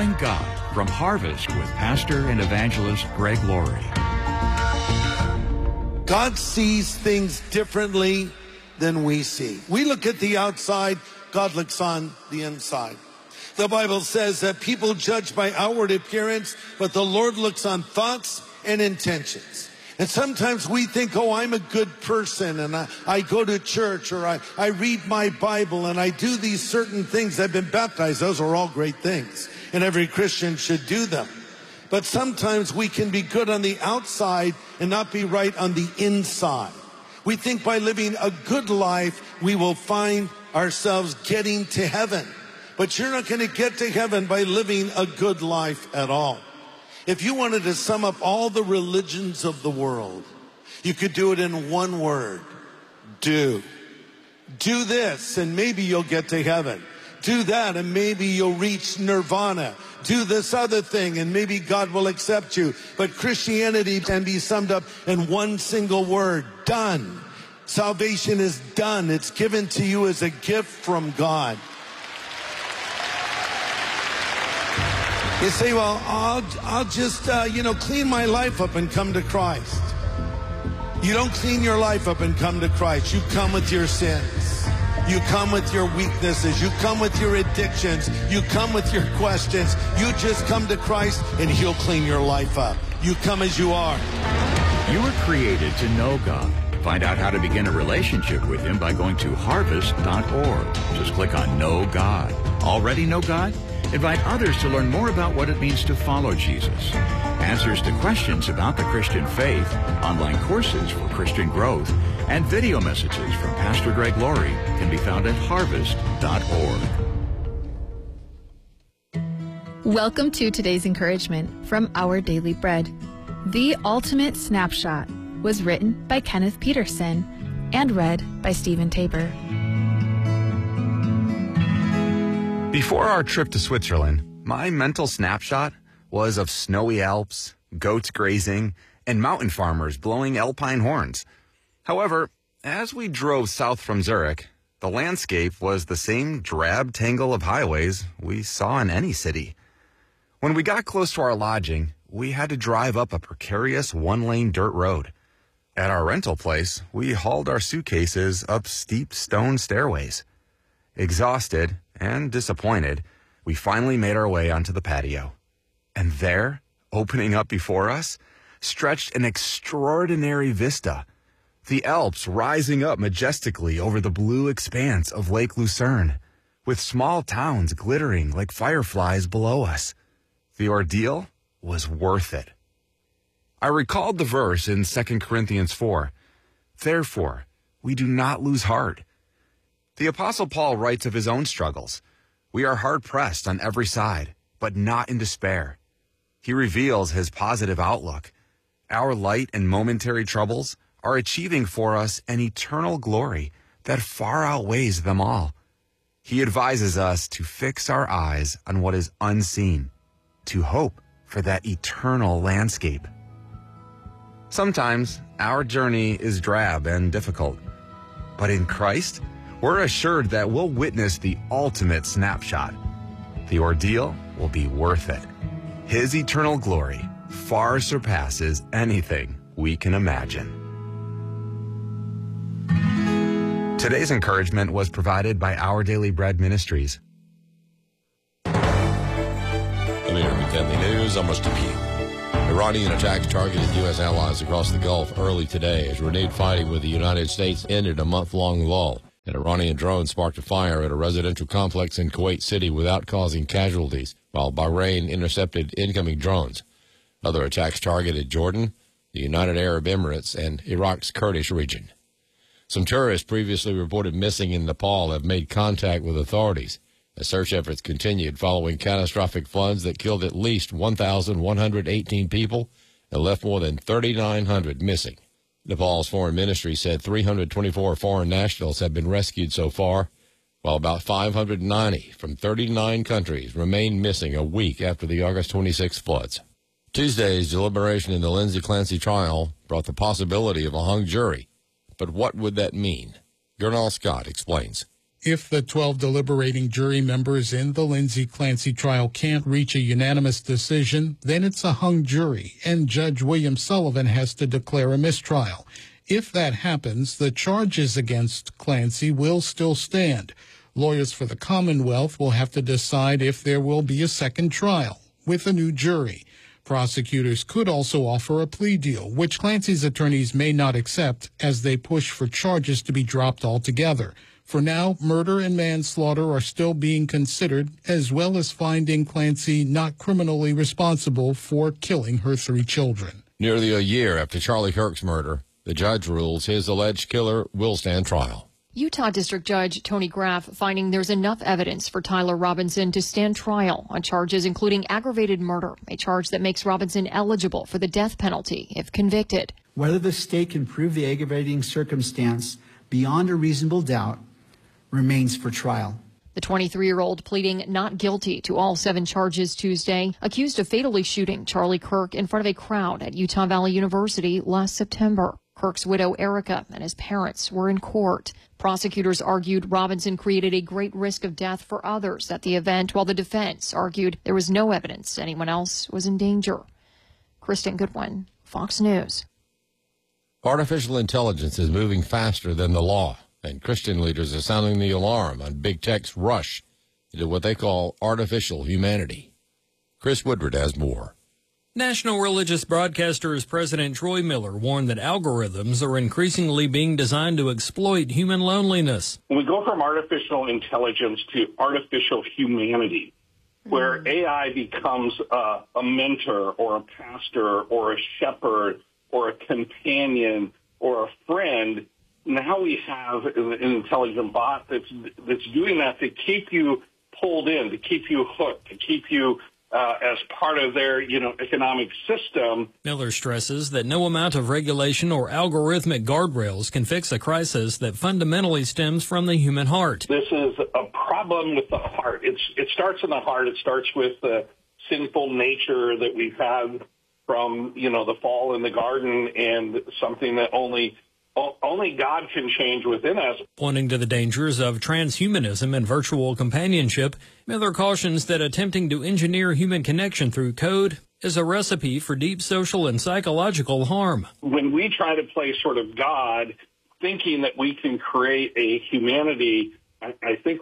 Knowing God from Harvest with pastor and evangelist Greg Laurie. God sees things differently than we see. We look at the outside, God looks on the inside. The Bible says that people judge by outward appearance, but the Lord looks on thoughts and intentions. And sometimes we think, oh, I'm a good person, and I go to church, or I read my Bible, and I do these certain things. I've been baptized. Those are all great things, and every Christian should do them. But sometimes we can be good on the outside and not be right on the inside. We think by living a good life, we will find ourselves getting to heaven. But you're not going to get to heaven by living a good life at all. If you wanted to sum up all the religions of the world, you could do it in one word: do. Do this and maybe you'll get to heaven. Do that and maybe you'll reach nirvana. Do this other thing and maybe God will accept you. But Christianity can be summed up in one single word: done. Salvation is done. It's given to you as a gift from God. You say, well, I'll just, clean my life up and come to Christ. You don't clean your life up and come to Christ. You come with your sins. You come with your weaknesses. You come with your addictions. You come with your questions. You just come to Christ and He'll clean your life up. You come as you are. You were created to know God. Find out how to begin a relationship with Him by going to harvest.org. Just click on Know God. Already know God? Invite others to learn more about what it means to follow Jesus. Answers to questions about the Christian faith, online courses for Christian growth, and video messages from Pastor Greg Laurie can be found at harvest.org. Welcome to today's encouragement from Our Daily Bread. The Ultimate Snapshot was written by Kenneth Peterson and read by Stephen Tabor. Before our trip to Switzerland, my mental snapshot was of snowy Alps, goats grazing, and mountain farmers blowing alpine horns. However, as we drove south from Zurich, the landscape was the same drab tangle of highways we saw in any city. When we got close to our lodging, we had to drive up a precarious one-lane dirt road. At our rental place, we hauled our suitcases up steep stone stairways. Exhausted and disappointed, we finally made our way onto the patio. And there, opening up before us, stretched an extraordinary vista. The Alps rising up majestically over the blue expanse of Lake Lucerne, with small towns glittering like fireflies below us. The ordeal was worth it. I recalled the verse in 2 Corinthians 4, "Therefore, we do not lose heart." The Apostle Paul writes of his own struggles. We are hard-pressed on every side, but not in despair. He reveals his positive outlook. Our light and momentary troubles are achieving for us an eternal glory that far outweighs them all. He advises us to fix our eyes on what is unseen, to hope for that eternal landscape. Sometimes our journey is drab and difficult, but in Christ, we're assured that we'll witness the ultimate snapshot. The ordeal will be worth it. His eternal glory far surpasses anything we can imagine. Today's encouragement was provided by Our Daily Bread Ministries. Earlier with Deadly News, I'm Rusty Pugh. Iranian attacks targeted U.S. allies across the Gulf early today as renewed fighting with the United States ended a month-long lull. An Iranian drone sparked a fire at a residential complex in Kuwait City without causing casualties, while Bahrain intercepted incoming drones. Other attacks targeted Jordan, the United Arab Emirates, and Iraq's Kurdish region. Some tourists previously reported missing in Nepal have made contact with authorities. The search efforts continued following catastrophic floods that killed at least 1,118 people and left more than 3,900 missing. Nepal's foreign ministry said 324 foreign nationals have been rescued so far, while about 590 from 39 countries remain missing a week after the August 26 floods. Tuesday's deliberation in the Lindsay Clancy trial brought the possibility of a hung jury. But what would that mean? Gernal Scott explains. If the 12 deliberating jury members in the Lindsay Clancy trial can't reach a unanimous decision, then it's a hung jury, and Judge William Sullivan has to declare a mistrial. If that happens, the charges against Clancy will still stand. Lawyers for the Commonwealth will have to decide if there will be a second trial with a new jury. Prosecutors could also offer a plea deal, which Clancy's attorneys may not accept as they push for charges to be dropped altogether. For now, murder and manslaughter are still being considered, as well as finding Clancy not criminally responsible for killing her 3 children. Nearly a year after Charlie Kirk's murder, the judge rules his alleged killer will stand trial. Utah District Judge Tony Graff finding there's enough evidence for Tyler Robinson to stand trial on charges including aggravated murder, a charge that makes Robinson eligible for the death penalty if convicted. Whether the state can prove the aggravating circumstance beyond a reasonable doubt remains for trial. The 23-year-old pleading not guilty to all 7 charges Tuesday, accused of fatally shooting Charlie Kirk in front of a crowd at Utah Valley University last September. Kirk's widow, Erica, and his parents were in court. Prosecutors argued Robinson created a great risk of death for others at the event, while the defense argued there was no evidence anyone else was in danger. Kristen Goodwin, Fox News. Artificial intelligence is moving faster than the law, and Christian leaders are sounding the alarm on big tech's rush into what they call artificial humanity. Chris Woodward has more. National Religious Broadcasters President Troy Miller warned that algorithms are increasingly being designed to exploit human loneliness. When we go from artificial intelligence to artificial humanity, where AI becomes a mentor or a pastor or a shepherd or a companion or a friend, now we have an intelligent bot that's doing that to keep you pulled in, to keep you hooked, to keep you as part of their, economic system. Miller stresses that no amount of regulation or algorithmic guardrails can fix a crisis that fundamentally stems from the human heart. This is a problem with the heart. It starts in the heart. It starts with the sinful nature that we've had from, the fall in the garden, and something that only God can change within us. Pointing to the dangers of transhumanism and virtual companionship, Miller cautions that attempting to engineer human connection through code is a recipe for deep social and psychological harm. When we try to play sort of God, thinking that we can create a humanity, I think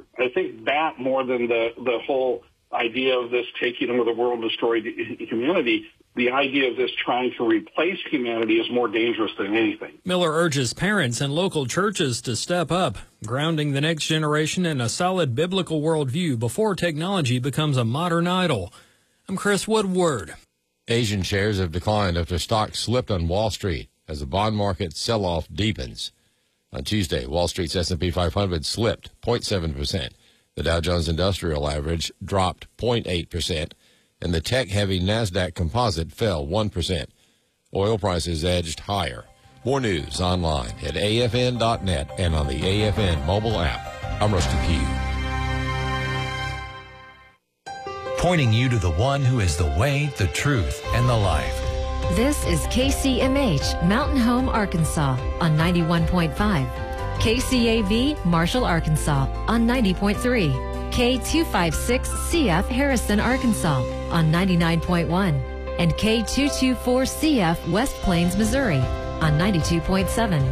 that more than the whole idea of this taking over the world and destroying humanity, the idea of this trying to replace humanity is more dangerous than anything. Miller urges parents and local churches to step up, grounding the next generation in a solid biblical worldview before technology becomes a modern idol. I'm Chris Woodward. Asian shares have declined after stocks slipped on Wall Street as the bond market sell-off deepens. On Tuesday, Wall Street's S&P 500 slipped 0.7%. The Dow Jones Industrial Average dropped 0.8%. And the tech-heavy NASDAQ Composite fell 1%. Oil prices edged higher. More news online at afn.net and on the AFN mobile app. I'm Rusty Pugh. Pointing you to the one who is the way, the truth, and the life. This is KCMH, Mountain Home, Arkansas on 91.5. KCAV, Marshall, Arkansas on 90.3. K256CF, Harrison, Arkansas on 99.1, and K224CF, West Plains, Missouri on 92.7.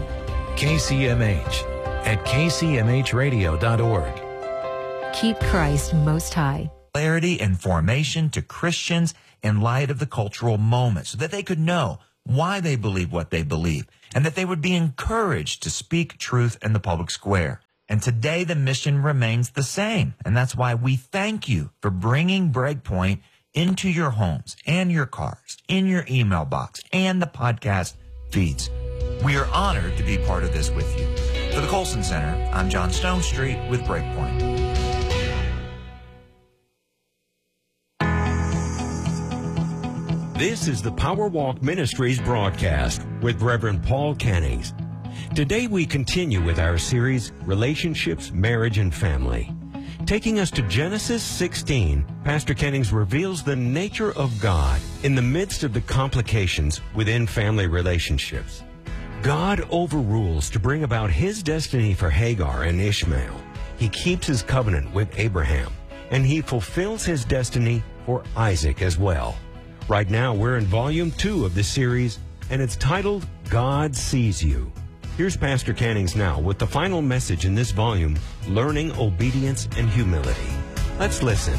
KCMH at kcmhradio.org. Keep Christ most high. Clarity and formation to Christians in light of the cultural moment so that they could know why they believe what they believe and that they would be encouraged to speak truth in the public square. And today the mission remains the same. And that's why we thank you for bringing Breakpoint into your homes and your cars, in your email box, and the podcast feeds. We are honored to be part of this with you. For the Colson Center, I'm John Stone Street with Breakpoint. This is the Power Walk Ministries broadcast with Reverend Paul Cannings. Today we continue with our series, Relationships, Marriage, and Family. Taking us to Genesis 16, Pastor Cannings reveals the nature of God in the midst of the complications within family relationships. God overrules to bring about his destiny for Hagar and Ishmael. he keeps his covenant with Abraham, and he fulfills his destiny for Isaac as well. Right now, we're in Volume 2 of the series, and it's titled, God Sees You. Here's Pastor Cannings now with the final message in this volume, Learning Obedience and Humility. Let's listen.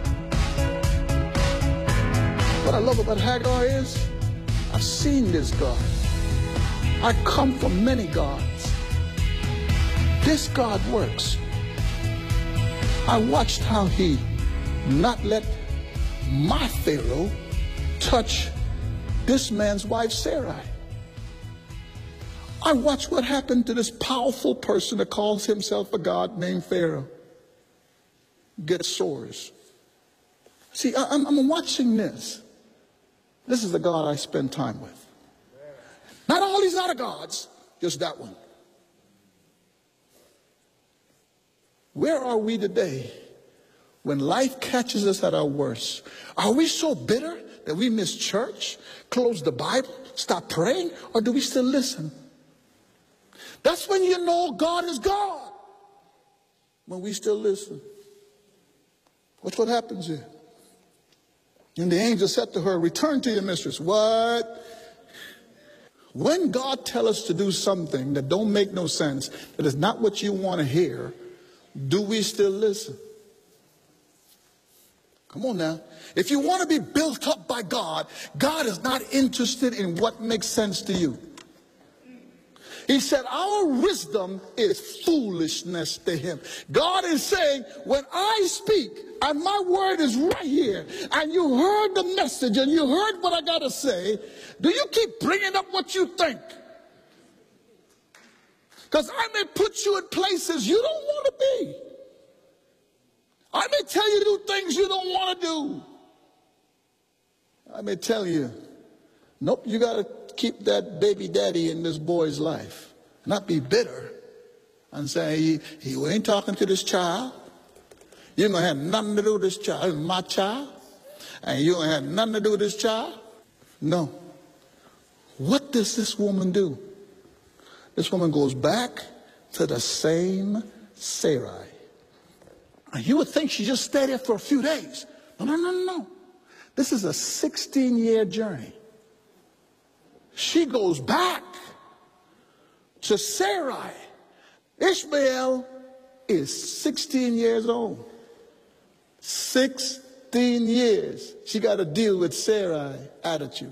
What I love about Hagar is, I've seen this God. I come from many gods. This God works. I watched how he not let my Pharaoh touch this man's wife, Sarai. I watched what happened to this powerful person that calls himself a god named Pharaoh get sores. See, I'm watching this. This is the God I spend time with. Not all these other gods, just that one. Where are we today when life catches us at our worst? Are we so bitter that we miss church, close the Bible, stop praying, or do we still listen? That's when you know God is God, when we still listen. Watch what happens here. And the angel said to her, return to your mistress. What? When God tells us to do something that don't make no sense, that is not what you want to hear, do we still listen? Come on now. If you want to be built up by God, God is not interested in what makes sense to you. He said, our wisdom is foolishness to him. God is saying, when I speak, and my word is right here, and you heard the message, and you heard what I got to say, do you keep bringing up what you think? Because I may put you in places you don't want to be. I may tell you to do things you don't want to do. I may tell you, nope, you got to keep that baby daddy in this boy's life. Not be bitter and say, you ain't talking to this child. You ain't going to have nothing to do with this child. It's my child. And you ain't have nothing to do with this child. No. What does this woman do? This woman goes back to the same Sarai. And you would think she just stayed there for a few days. No. This is a 16-year journey. She goes back to Sarai. Ishmael is 16 years old. 16 years. She got to deal with Sarai's attitude.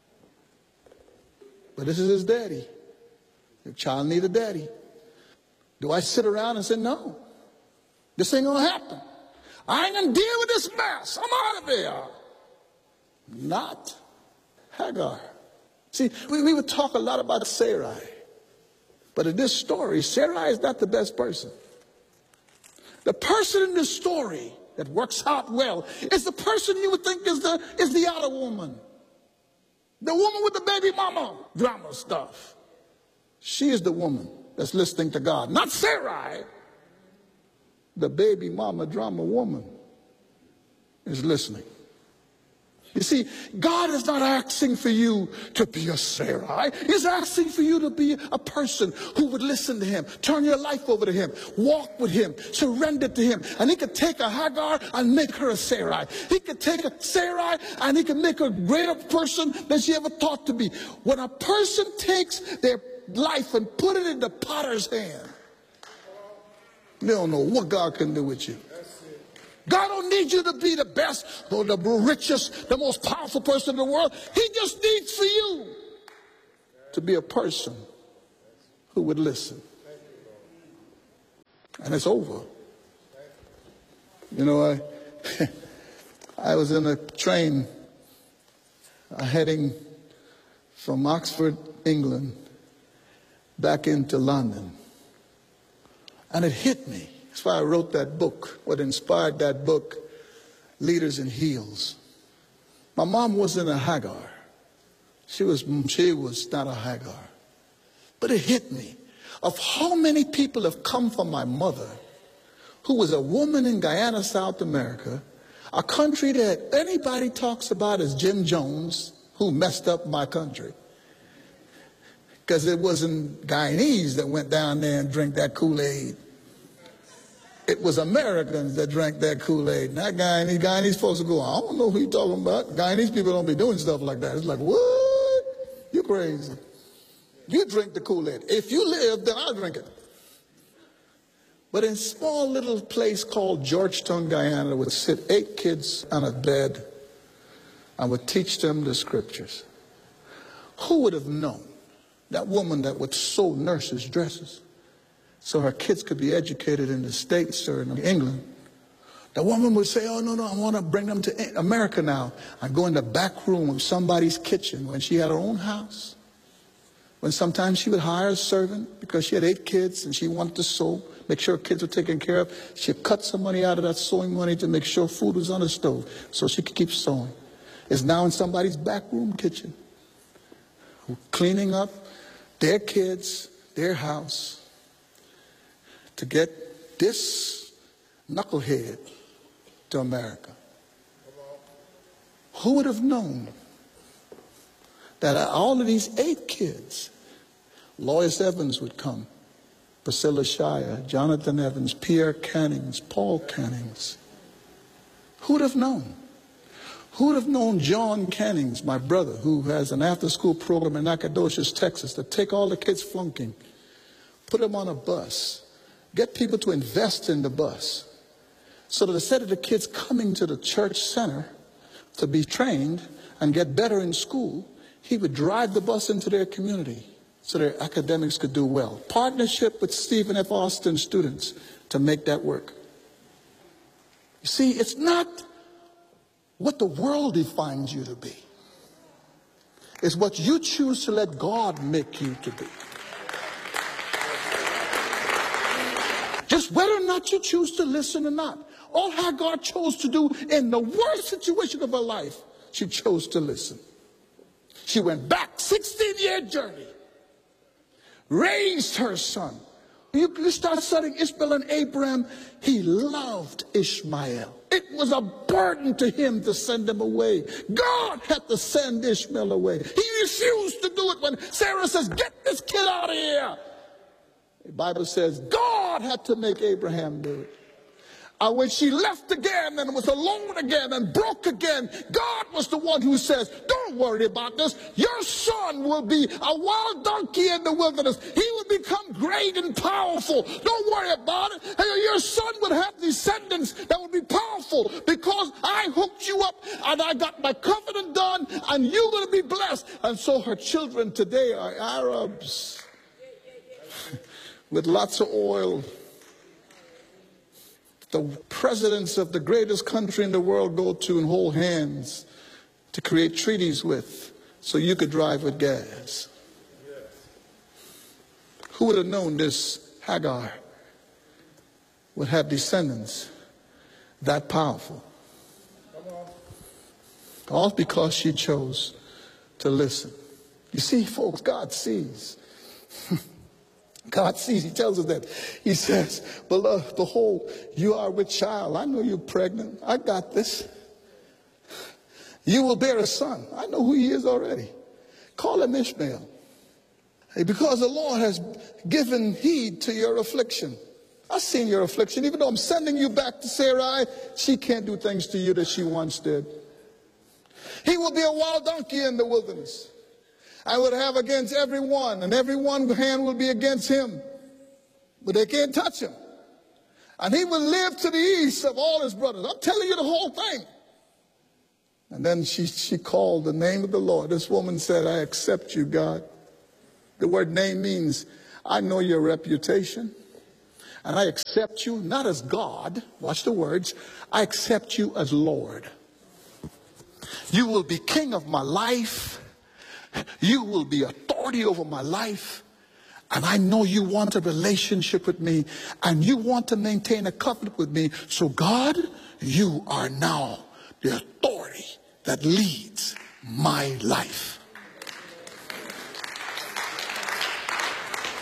But this is his daddy. The child need a daddy. Do I sit around and say, no, this ain't going to happen. I ain't going to deal with this mess. I'm out of there. Not Hagar. See, we would talk a lot about Sarai. But in this story, Sarai is not the best person. The person in this story that works out well is the person you would think is the other woman. The woman with the baby mama drama stuff. She is the woman that's listening to God. Not Sarai. The baby mama drama woman is listening. You see, God is not asking for you to be a Sarai. He's asking for you to be a person who would listen to him, turn your life over to him, walk with him, surrender to him. And he could take a Hagar and make her a Sarai. He could take a Sarai and he could make her a greater person than she ever thought to be. When a person takes their life and put it in the potter's hand, they don't know what God can do with you. God don't need you to be the best or the richest, the most powerful person in the world. He just needs for you to be a person who would listen. And it's over. You know, I was in a train heading from Oxford, England, back into London. And it hit me. That's why I wrote that book, what inspired that book, Leaders in Heels. My mom wasn't a Hagar. She was not a Hagar. But it hit me of how many people have come from my mother, who was a woman in Guyana, South America, a country that anybody talks about as Jim Jones, who messed up my country. Because it wasn't Guyanese that went down there and drank that Kool-Aid. It was Americans that drank that Kool-Aid. And that Guyanese folks will go, I don't know who you're talking about. Guyanese people don't be doing stuff like that. It's like, what? You crazy. You drink the Kool-Aid. If you live, then I'll drink it. But in a small little place called Georgetown, Guyana, would sit 8 kids on a bed and would teach them the scriptures. Who would have known that woman that would sew nurses' dresses so her kids could be educated in the States or in England? The woman would say, oh, no, I want to bring them to America now. I go in the back room of somebody's kitchen when she had her own house. When sometimes she would hire a servant because she had 8 kids and she wanted to sew, make sure her kids were taken care of. She'd cut some money out of that sewing money to make sure food was on the stove so she could keep sewing. It's now in somebody's back room kitchen, cleaning up their kids, their house, to get this knucklehead to America. Who would have known that all of these 8 kids, Lois Evans would come, Priscilla Shire, Jonathan Evans, Pierre Cannings, Paul Cannings. Who would have known? Who would have known John Cannings, my brother, who has an after-school program in Nacogdoches, Texas, to take all the kids flunking, put them on a bus, get people to invest in the bus, so that instead of the kids coming to the church center to be trained and get better in school, he would drive the bus into their community so their academics could do well. Partnership with Stephen F. Austin students to make that work. You see, it's not what the world defines you to be. It's what you choose to let God make you to be. Just whether or not you choose to listen or not. All Hagar chose to do in the worst situation of her life, she chose to listen. She went back 16-year journey, raised her son. You start studying Ishmael and Abraham. He loved Ishmael. It was a burden to him to send him away. God had to send Ishmael away. He refused to do it when Sarah says, get this kid out of here. The Bible says God had to make Abraham do it. And when she left again and was alone again and broke again, God was the one who says, don't worry about this. Your son will be a wild donkey in the wilderness. He will become great and powerful. Don't worry about it. Your son will have descendants that will be powerful because I hooked you up and I got my covenant done and you're going to be blessed. And so her children today are Arabs with lots of oil. The presidents of the greatest country in the world go to and hold hands to create treaties with so you could drive with gas. Who would have known this Hagar would have descendants that powerful? All because she chose to listen. You see, folks, God sees. God sees. He tells us that. He says, beloved, behold, you are with child. I know you're pregnant. I got this. You will bear a son. I know who he is already. Call him Ishmael. Hey, because the Lord has given heed to your affliction. I've seen your affliction. Even though I'm sending you back to Sarai, she can't do things to you that she once did. He will be a wild donkey in the wilderness. I would have against everyone, and every one hand will be against him. But they can't touch him. And he will live to the east of all his brothers. I'm telling you the whole thing. And then she called the name of the Lord. This woman said, I accept you, God. The word name means, I know your reputation. And I accept you not as God. Watch the words. I accept you as Lord. You will be king of my life. You will be authority over my life. And I know you want a relationship with me. And you want to maintain a covenant with me. So God, you are now the authority that leads my life.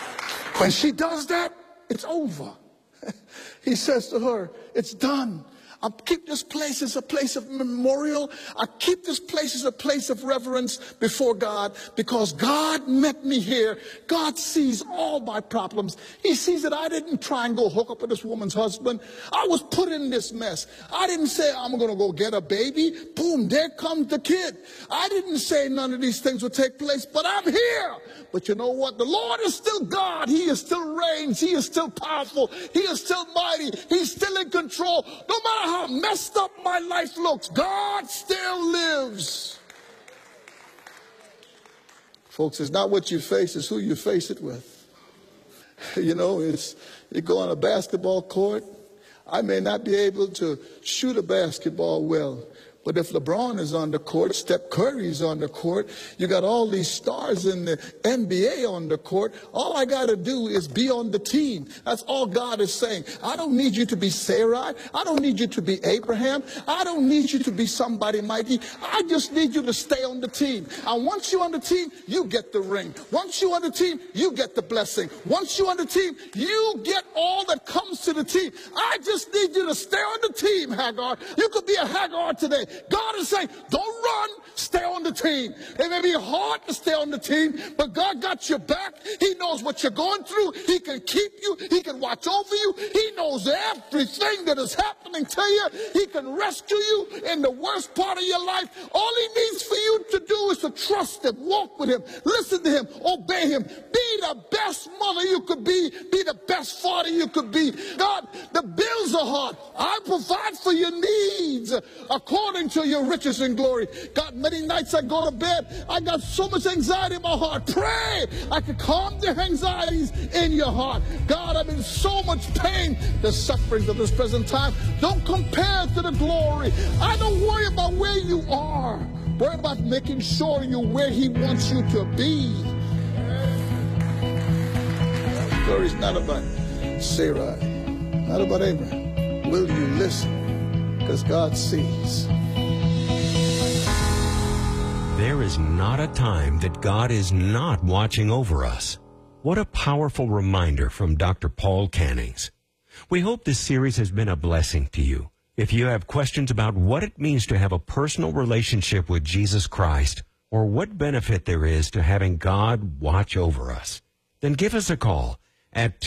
When she does that, it's over. He says to her, it's done. I keep this place as a place of memorial. I keep this place as a place of reverence before God because God met me here. God sees all my problems. He sees that I didn't try and go hook up with this woman's husband. I was put in this mess. I didn't say I'm going to go get a baby. Boom, there comes the kid. I didn't say none of these things would take place, but I'm here. But you know what? The Lord is still God. He is still reigns. He is still powerful. He is still mighty. He's still in control. No matter how messed up my life looks, God still lives. Folks, it's not what you face, it's who you face it with. You know, you go on a basketball court. I may not be able to shoot a basketball well, but if LeBron is on the court, Steph Curry is on the court, you got all these stars in the NBA on the court, all I got to do is be on the team. That's all God is saying. I don't need you to be Sarai. I don't need you to be Abraham. I don't need you to be somebody mighty. I just need you to stay on the team. And once you're on the team, you get the ring. Once you're on the team, you get the blessing. Once you're on the team, you get all that comes to the team. I just need you to stay on the team, Hagar. You could be a Hagar today. God is saying, don't run, stay on the team. It may be hard to stay on the team, but God got your back. He knows what you're going through. He can keep you. He can watch over you. He knows everything that is happening to you. He can rescue you in the worst part of your life. All he needs for you to do is to trust him, walk with him, listen to him, obey him. Be the best mother you could be. Be the best father you could be. God, the bills are hard. I provide for your needs according to your riches and glory. God, many nights I go to bed, I got so much anxiety in my heart. Pray I can calm the anxieties in your heart. God, I'm in so much pain. The sufferings of this present time don't compare to the glory. I don't worry about where you are. Worry about making sure you're where he wants you to be. The story's not about Sarai, not about Abraham. Will you listen? Because God sees. There is not a time that God is not watching over us. What a powerful reminder from Dr. Paul Cannings. We hope this series has been a blessing to you. If you have questions about what it means to have a personal relationship with Jesus Christ, or what benefit there is to having God watch over us, then give us a call at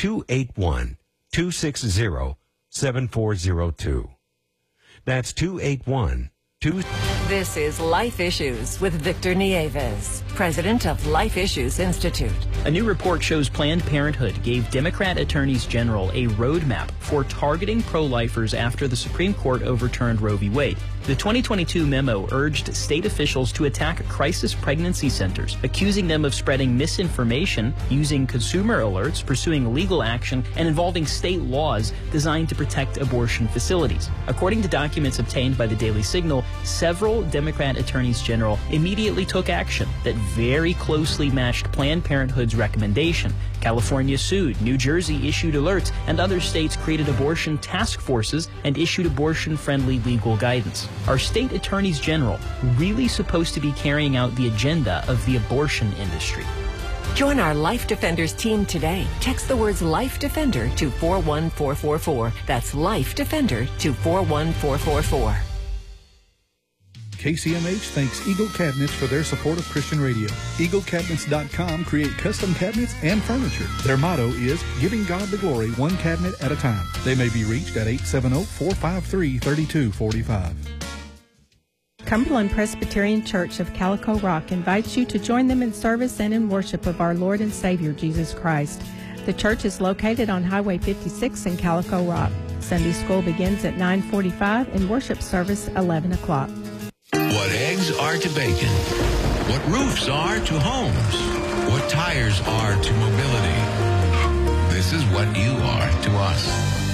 281-260-7402. That's 281-2... This is Life Issues with Victor Nieves, president of Life Issues Institute. A new report shows Planned Parenthood gave Democrat attorneys general a roadmap for targeting pro-lifers after the Supreme Court overturned Roe v. Wade. The 2022 memo urged state officials to attack crisis pregnancy centers, accusing them of spreading misinformation, using consumer alerts, pursuing legal action, and involving state laws designed to protect abortion facilities. According to documents obtained by the Daily Signal, several Democrat attorneys general immediately took action that very closely matched Planned Parenthood's recommendation. California sued, New Jersey issued alerts, and other states created abortion task forces and issued abortion-friendly legal guidance. Are state attorneys general really supposed to be carrying out the agenda of the abortion industry? Join our Life Defenders team today. Text the words Life Defender to 41444. That's Life Defender to 41444. KCMH thanks Eagle Cabinets for their support of Christian radio. EagleCabinets.com create custom cabinets and furniture. Their motto is giving God the glory one cabinet at a time. They may be reached at 870-453-3245. Cumberland Presbyterian Church of Calico Rock invites you to join them in service and in worship of our Lord and Savior Jesus Christ. The church is located on Highway 56 in Calico Rock. Sunday school begins at 9:45 and worship service 11 o'clock. What eggs are to bacon, what roofs are to homes, what tires are to mobility. This is what you are to us.